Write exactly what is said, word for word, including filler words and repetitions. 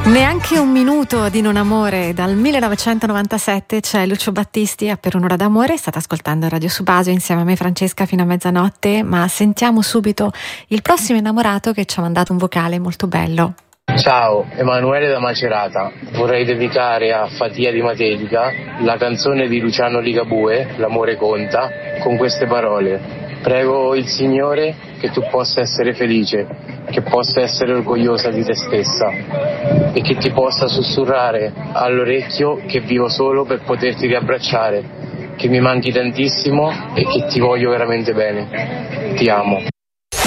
Neanche un minuto di non amore. Dal millenovecentonovantasette c'è Lucio Battisti a Per un'ora d'amore. State ascoltando Radio Subasio insieme a me, Francesca, fino a mezzanotte, ma sentiamo subito il prossimo innamorato che ci ha mandato un vocale molto bello. Ciao, Emanuele da Macerata. Vorrei dedicare a Fatia di Matelica la canzone di Luciano Ligabue, L'amore conta, con queste parole: prego il Signore che tu possa essere felice, che possa essere orgogliosa di te stessa e che ti possa sussurrare all'orecchio che vivo solo per poterti riabbracciare, che mi manchi tantissimo e che ti voglio veramente bene. Ti amo.